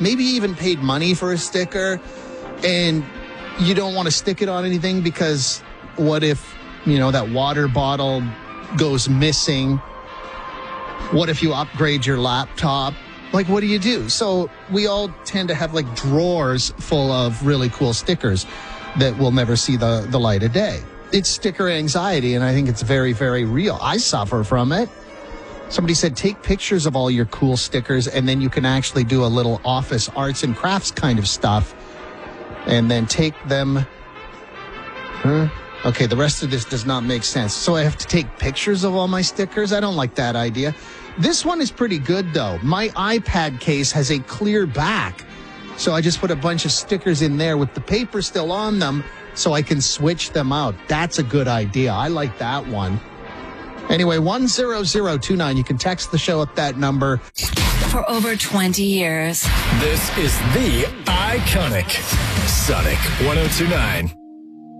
maybe even paid money for a sticker, and you don't want to stick it on anything because what if, that water bottle goes missing? What if you upgrade your laptop? Like, what do you do? So we all tend to have like drawers full of really cool stickers that will never see the light of day. It's sticker anxiety, and I think it's very, very real. I suffer from it. Somebody said, take pictures of all your cool stickers, and then you can actually do a little office arts and crafts kind of stuff, and then take them. Okay, the rest of this does not make sense. So I have to take pictures of all my stickers? I don't like that idea. This one is pretty good, though. My iPad case has a clear back, so I just put a bunch of stickers in there with the paper still on them so I can switch them out. That's a good idea. I like that one. Anyway, 10029. You can text the show at that number. For over 20 years. This is the iconic Sonic 1029.